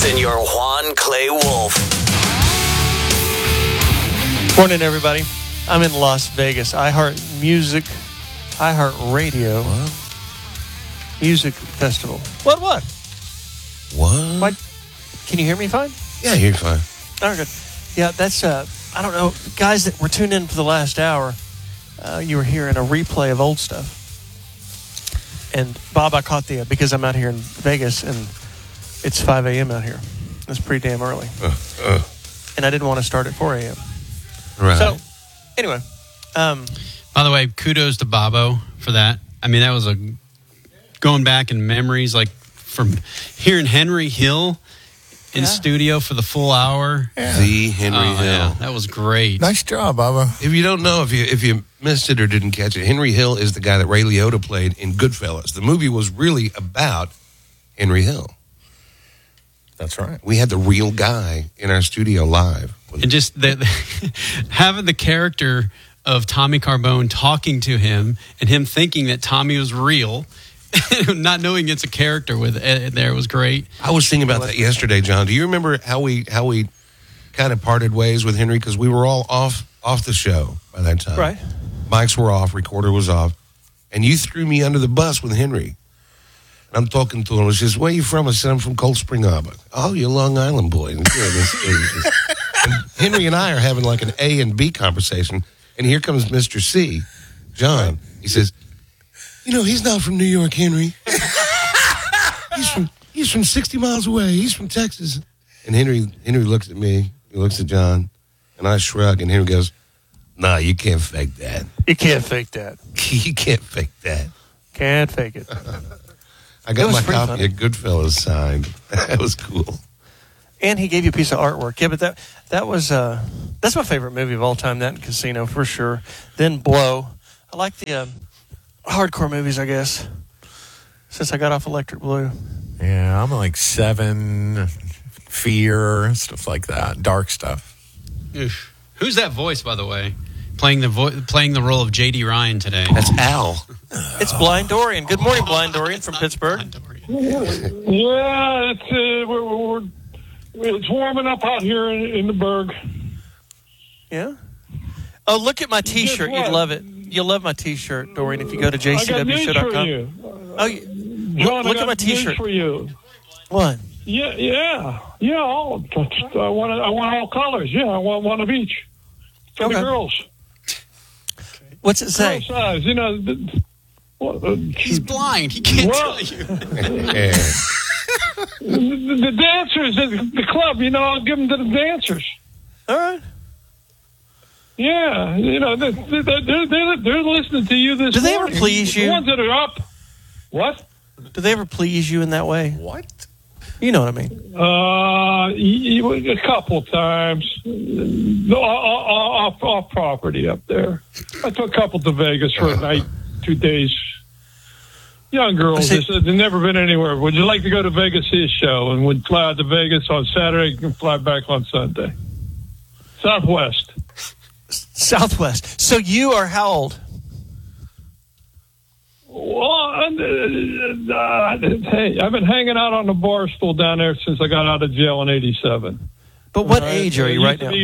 than your Juan Clay Wolf. Morning, everybody. I'm in Las Vegas. iHeart Music, iHeart Radio. What? Music Festival. What? What? Can you hear me fine? Yeah, you're fine. Oh, good. Yeah, that's, I don't know, guys that were tuned in for the last hour, you were hearing a replay of old stuff. And, Bob, I caught because I'm out here in Vegas, and it's 5 a.m. out here. It's pretty damn early. And I didn't want to start at 4 a.m. Right. So, anyway. By the way, kudos to Bobo for that. I mean, that was going back in memories, like from hearing Henry Hill in studio for the full hour. Yeah. The Henry Hill. Yeah, that was great. Nice job, Baba. If you don't know, if you missed it or didn't catch it, Henry Hill is the guy that Ray Liotta played in Goodfellas. The movie was really about Henry Hill. That's right. We had the real guy in our studio live. And just having the character of Tommy Carbone talking to him and him thinking that Tommy was real, not knowing it's a character with there was great. I was thinking about that yesterday, John. Do you remember how we kind of parted ways with Henry? Because we were all off the show by that time. Right. Mics were off, recorder was off. And you threw me under the bus with Henry. And I'm talking to him. He says, "Where are you from?" I said, "I'm from Cold Spring Harbor." "Oh, you're a Long Island boy." And Henry and I are having like an A and B conversation. And here comes Mr. C, John. He says, "You know, he's not from New York, Henry. He's from 60 miles away. He's from Texas." And Henry looks at me. He looks at John. And I shrug. And Henry goes, "Nah, you can't fake that." You can't fake that. You can't fake that. Can't fake it. I got my copy funny. of Goodfellas signed. That was cool. And he gave you a piece of artwork. Yeah, but that was that's my favorite movie of all time. That and Casino for sure. Then Blow. I like the hardcore movies, I guess. Since I got off Electric Blue. Yeah, I'm like 7, Fear, stuff like that, dark stuff. Oof. Who's that voice, by the way? Playing the role of J.D. Ryan today. That's Al. It's Blind Dorian. Good morning, Blind Dorian from Pittsburgh. Yeah, it's warming up out here in the Berg. Yeah. Oh, look at my T-shirt. You'd love it. You'll love my T-shirt, Dorian, if you go to jcwshow.com. I got news for you. John, look I got at my news T-shirt. for you. What? Yeah. I want all colors. Yeah, I want one of each for the girls. What's it say? Girl size, He's blind. He can't tell you. The dancers at the club, I'll give them to the dancers. All right. Yeah, they're listening to you this Do they ever morning. please you? The ones that are up. What? Do they ever please you in that way? What? You know what I mean. A couple times. Off property up there. I took a couple to Vegas for a night, 2 days. Young girls, they've never been anywhere. Would you like to go to Vegas, see a show? And would fly out to Vegas on Saturday and fly back on Sunday. Southwest. So you are how old? Well, hey, I've been hanging out on the bar stool down there since I got out of jail in '87. But what age are you right now?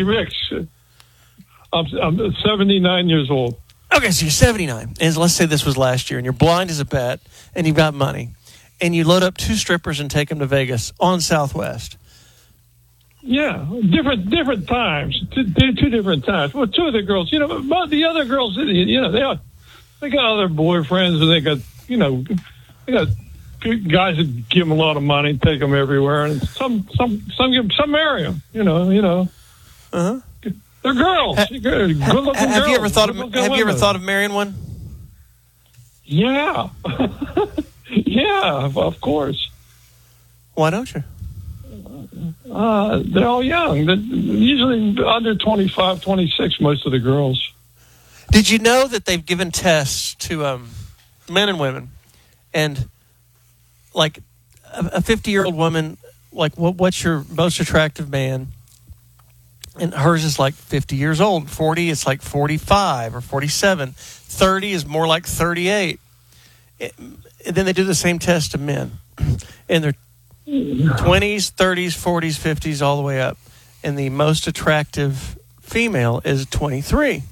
I'm 79 years old. Okay, so you're 79. And let's say this was last year, and you're blind as a bat, and you've got money. And you load up 2 strippers and take them to Vegas on Southwest. Yeah, different times. Two different times. Well, 2 of the girls, but the other girls, they got other boyfriends, and they got guys that give them a lot of money, take them everywhere, and some marry them. Uh-huh. They're girls. Good-looking girls. Have you ever thought of marrying one? Yeah. Yeah, of course. Why don't you? They're all young. They're usually under 25, 26, most of the girls. Did you know that they've given tests to men and women, and like a 50-year-old woman, like what's your most attractive man? And hers is like 50 years old. 40, it's like 45 or 47. 30 is more like 38. And then they do the same test to men, and they're 20s, 30s, 40s, 50s, all the way up. And the most attractive female is 23.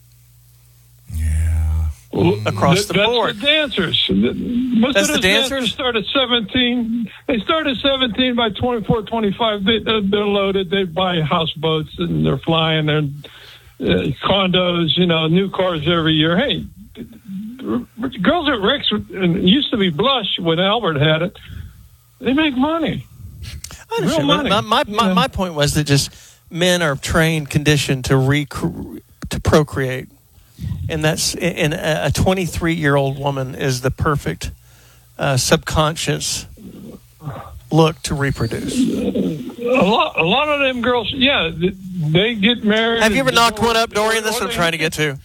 Yeah. Across the board. That's the dancers. Most That's of the those dancers? start at 17. They start at 17. By 24, 25, they're loaded. They buy houseboats and they're flying. They're condos, new cars every year. Hey, girls at Rick's, and it used to be Blush when Albert had it, they make money. I understand. Real money. My point was that just men are trained, conditioned to procreate, and that's and a 23-year-old woman is the perfect subconscious look to reproduce. A lot of them girls, they get married. Have you ever knocked one up, Dorian? That's what I'm trying to get to.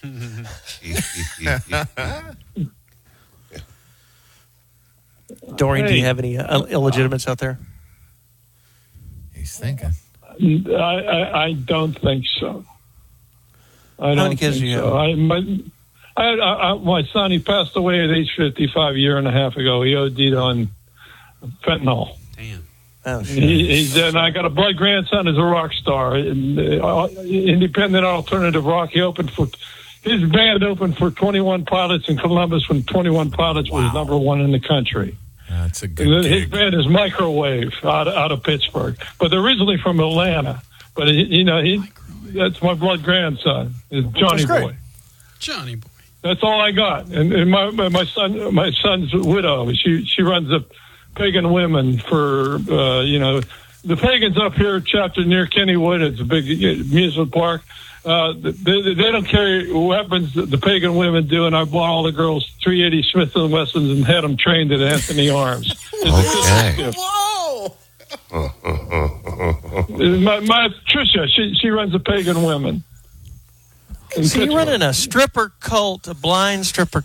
Dorian, do you have any illegitimates out there? He's thinking. I don't think so. How many kids do you have? My son, he passed away at age 55 a year and a half ago. He OD'd on fentanyl. Damn. Oh, shit. He's dead. And I got a blood grandson who's a rock star. Independent alternative rock. His band opened for 21 Pilots in Columbus when 21 Pilots was number one in the country. That's a good His gig. band is Microwave out of Pittsburgh, but they're originally from Atlanta. But that's my blood grandson, is Johnny Boy. Johnny Boy. That's all I got. And my son's widow. She runs a Pagan Women for the Pagans up here, chapter near Kennywood. It's a big amusement park. They don't carry weapons that the Pagan Women do, and I bought all the girls 380 Smith & Wessons and had them trained at Anthony Arms. Okay. Whoa! My Tricia, she runs the Pagan Women. So you're running a stripper cult, a blind stripper